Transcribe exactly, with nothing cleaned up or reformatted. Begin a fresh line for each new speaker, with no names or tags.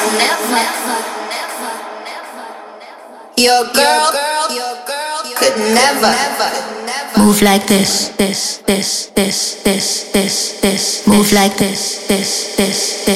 Your girl, your girl could never
move like this, this, this, this, this, this, this. Move like this, this, this, this.